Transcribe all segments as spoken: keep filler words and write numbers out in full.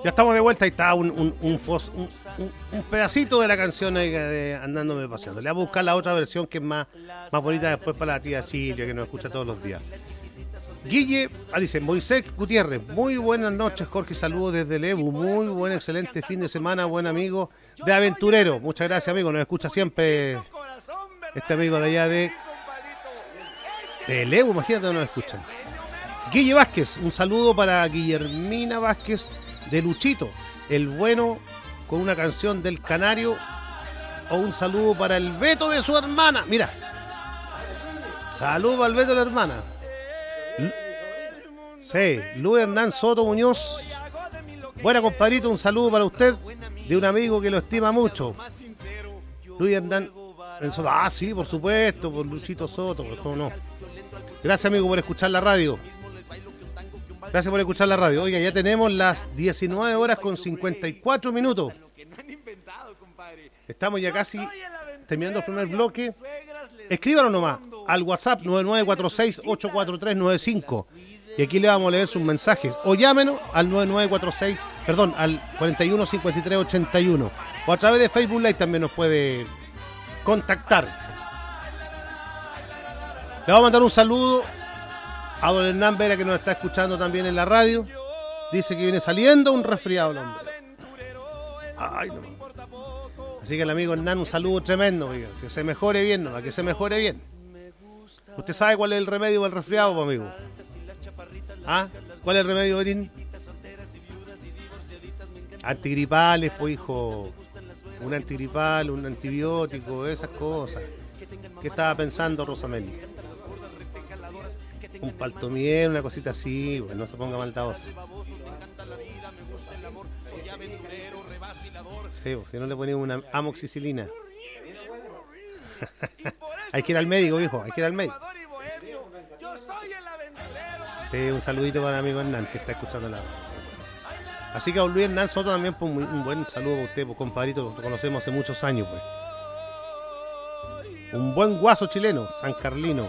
Ya estamos de vuelta y está un, un, un, fos, un, un, un pedacito de la canción de, de Andándome Paseando. Le voy a buscar la otra versión que es más, más bonita después para la tía Silvia, que nos escucha todos los días. Guille, ah, dice, Moisés Gutiérrez, muy buenas noches, Jorge, saludos desde Lebu, muy buen, excelente fin de semana, buen amigo de Aventurero. Muchas gracias, amigo, nos escucha siempre este amigo de allá de, de Lebu, imagínate, nos escuchan. Guille Vázquez, un saludo para Guillermina Vázquez de Luchito, el bueno, con una canción del Canario, o un saludo para el Beto de su hermana. Mira, saludo al Beto de la hermana. Sí, Luis Hernán Soto Muñoz. Buena, compadrito, un saludo para usted de un amigo que lo estima mucho. Luis Hernán Soto. Ah, sí, por supuesto, por Luchito Soto, pues, cómo no. Gracias, amigo, por escuchar la radio. Gracias por escuchar la radio. Oiga, ya tenemos las diecinueve horas con cincuenta y cuatro minutos. Estamos ya casi terminando el primer bloque. Escríbanos nomás al WhatsApp nueve nueve cuatro seis ocho cuatro tres nueve cinco. Y aquí le vamos a leer sus mensajes. O llámenos al nueve nueve cuatro seis, perdón, al cuarenta y uno cincuenta y tres ochenta y uno. O a través de Facebook Live también nos puede contactar. Le vamos a mandar un saludo a don Hernán Vera, que nos está escuchando también en la radio. Dice que viene saliendo un resfriado el hombre. Ay, no. Así que el amigo Hernán, un saludo tremendo, oiga, que se mejore bien, ¿no? Que se mejore bien. ¿Usted sabe cuál es el remedio para el resfriado, amigo? ¿Ah? ¿Cuál es el remedio, Betín? Antigripales, pues, hijo. Un antigripal, un antibiótico, esas cosas. ¿Qué estaba pensando Rosameli? Un paltomier, una cosita así, bueno, no se ponga maldadoso. Sí, pues, si no le ponemos una amoxicilina. Hay que ir al médico, viejo, hay que ir al médico. Sí, un saludito para mi amigo Hernán, que está escuchando la... Así que a Luis Hernán Soto también, pues, un buen saludo para usted, pues, compadrito, lo conocemos hace muchos años, pues. Un buen guaso chileno, San Carlino.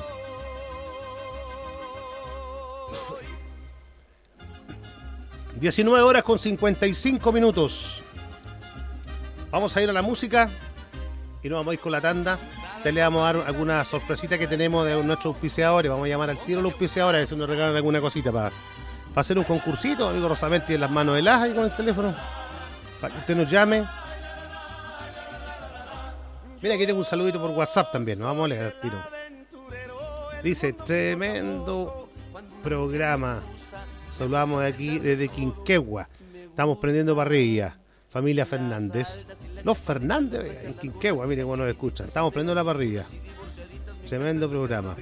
diecinueve horas con cincuenta y cinco minutos. Vamos a ir a la música y nos vamos a ir con la tanda. Te le vamos a dar alguna sorpresita que tenemos de nuestros auspiciadores. Vamos a llamar al tiro a los auspiciadores a ver si nos regalan alguna cosita para, para hacer un concursito. Amigo Rosamel tiene las manos heladas ahí con el teléfono para que usted nos llame. Mira, aquí tengo un saludito por WhatsApp también. Nos vamos a leer al tiro. Dice, tremendo programa. Saludamos de aquí desde Quinquegua. Estamos prendiendo parrilla. Familia Fernández. Los Fernández en Quinquegua, miren cómo nos escuchan. Estamos prendiendo la parrilla. Tremendo programa.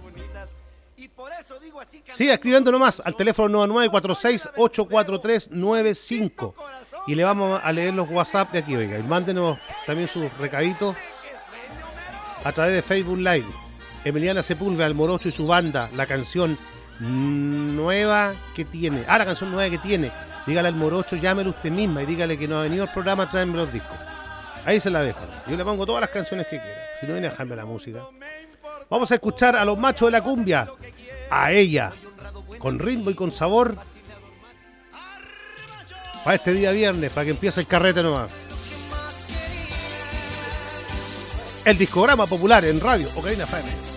Siga escribiendo nomás al teléfono nueve nueve cuatro seis ocho cuatro tres nueve cinco. Y le vamos a leer los WhatsApp de aquí, oiga. Y mándenos también sus recaditos a través de Facebook Live. Emiliana Sepúlveda, El Morocho y su banda. La canción nueva que tiene. Ah, la canción nueva que tiene. Dígale al Morocho, llámelo usted misma y dígale que no ha venido al programa a traerme los discos. Ahí se la dejo. Yo le pongo todas las canciones que quiera. Si no viene a dejarme la música. Vamos a escuchar a los machos de la cumbia. A ella. Con ritmo y con sabor. Para este día viernes, para que empiece el carrete nomás. El discograma popular en radio Ocarina F M.